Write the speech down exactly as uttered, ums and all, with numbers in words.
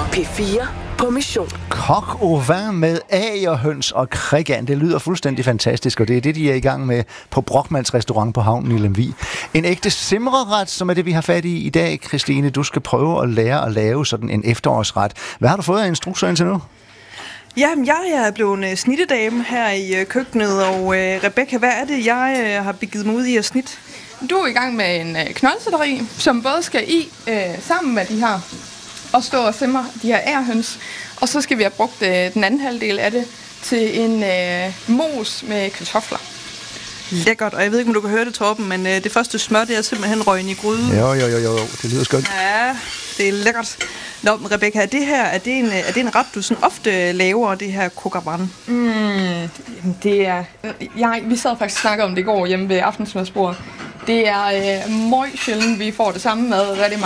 P fire på mission. Coq au vin med agerhøns og krigan. Det lyder fuldstændig fantastisk, og det er det, de er i gang med på Brochmanns restaurant på havnen i Lemvig. En ægte simreret, som er det, vi har fat i i dag. Christine, du skal prøve at lære at lave sådan en efterårsret. Hvad har du fået af instrukser indtil nu? Jamen, jeg er blevet snittedame her i køkkenet, og øh, Rebecca, hvad er det, jeg øh, har begivet mig ud i at snitte? Du er i gang med en øh, knoldselleri, som både skal i øh, sammen med de her, og stå og simre de her agerhøns. Og så skal vi have brugt øh, den anden halvdel af det til en øh, mos med kartofler. Lækkert, og jeg ved ikke, om du kan høre det, Torben, men øh, det første smør, det er simpelthen røgen i gryden. Jo, jo, jo, jo, det lyder skønt. Ja, det er lækkert. Nå, men Rebecca, er det her, er det en, er det en ret, du sådan ofte laver, det her coq au vin? Mm, det er... Jeg, vi sad faktisk og snakkede om det i går hjemme ved aftensmadsbordet. Det er øh, meget sjældent, vi får det samme mad rigtig